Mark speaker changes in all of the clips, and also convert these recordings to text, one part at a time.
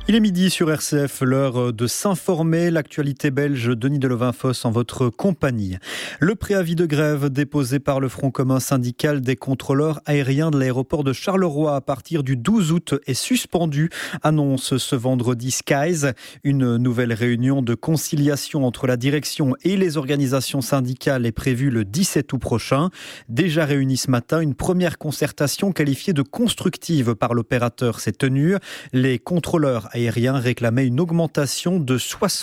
Speaker 1: Il est midi sur RCF, l'heure de s'informer. L'actualité belge, Denis Delevinfos en votre compagnie. Le préavis de grève déposé par le Front commun syndical des contrôleurs aériens de l'aéroport de Charleroi à partir du 12 août est suspendu, annonce ce vendredi Skies. Une nouvelle réunion de conciliation entre la direction et les organisations syndicales est prévue le 17 août prochain. Déjà réunie ce matin, une première concertation qualifiée de constructive par l'opérateur s'est tenue. Les contrôleurs aériens réclamaient une augmentation de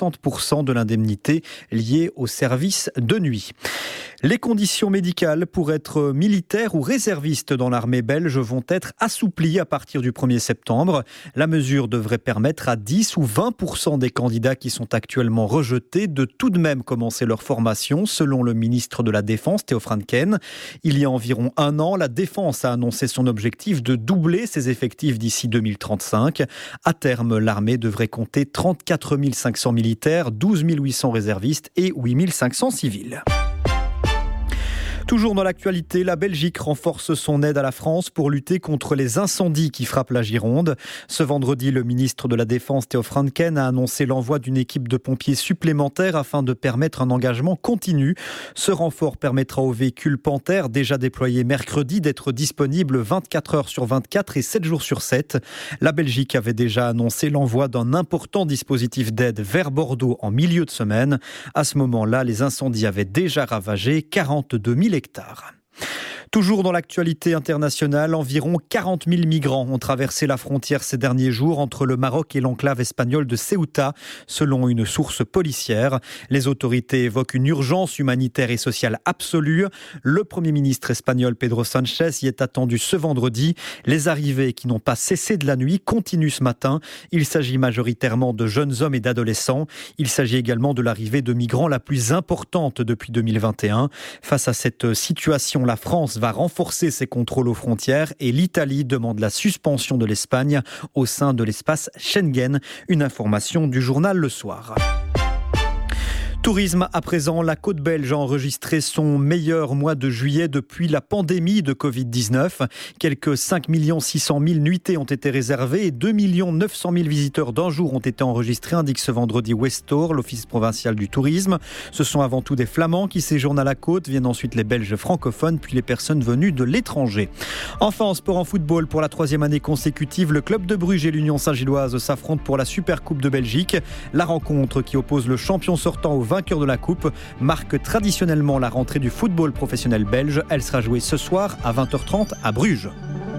Speaker 1: 60% de l'indemnité liée au service de nuit. Les conditions médicales pour être militaire ou réserviste dans l'armée belge vont être assouplies à partir du 1er septembre. La mesure devrait permettre à 10 ou 20% des candidats qui sont actuellement rejetés de tout de même commencer leur formation, selon le ministre de la Défense, Theo Franken. Il y a environ un an, la Défense a annoncé son objectif de doubler ses effectifs d'ici 2035. À terme, l'armée devrait compter 34 500 militaires, 12 800 réservistes et 8 500 civils. Toujours dans l'actualité, la Belgique renforce son aide à la France pour lutter contre les incendies qui frappent la Gironde. Ce vendredi, le ministre de la Défense, Theo Franken, a annoncé l'envoi d'une équipe de pompiers supplémentaires afin de permettre un engagement continu. Ce renfort permettra aux véhicules Panther, déjà déployés mercredi, d'être disponibles 24 heures sur 24 et 7 jours sur 7. La Belgique avait déjà annoncé l'envoi d'un important dispositif d'aide vers Bordeaux en milieu de semaine. À ce moment-là, les incendies avaient déjà ravagé 42 000 hectares. Toujours dans l'actualité internationale, environ 40 000 migrants ont traversé la frontière ces derniers jours entre le Maroc et l'enclave espagnole de Ceuta, selon une source policière. Les autorités évoquent une urgence humanitaire et sociale absolue. Le Premier ministre espagnol Pedro Sánchez y est attendu ce vendredi. Les arrivées qui n'ont pas cessé de la nuit continuent ce matin. Il s'agit majoritairement de jeunes hommes et d'adolescents. Il s'agit également de l'arrivée de migrants la plus importante depuis 2021. Face à cette situation, la France va renforcer ses contrôles aux frontières et l'Italie demande la suspension de l'Espagne au sein de l'espace Schengen. Une information du journal Le Soir. Tourisme à présent, la côte belge a enregistré son meilleur mois de juillet depuis la pandémie de Covid-19. Quelques 5 600 000 nuitées ont été réservées et 2 900 000 visiteurs d'un jour ont été enregistrés, indique ce vendredi Westor, l'Office provincial du tourisme. Ce sont avant tout des Flamands qui séjournent à la côte, viennent ensuite les Belges francophones, puis les personnes venues de l'étranger. Enfin, en sport en football, pour la 3e année consécutive, le club de Bruges et l'Union Saint-Gilloise s'affrontent pour la Super Coupe de Belgique. La rencontre qui oppose le champion sortant au vainqueur de la Coupe marque traditionnellement la rentrée du football professionnel belge. Elle sera jouée ce soir à 20h30 à Bruges.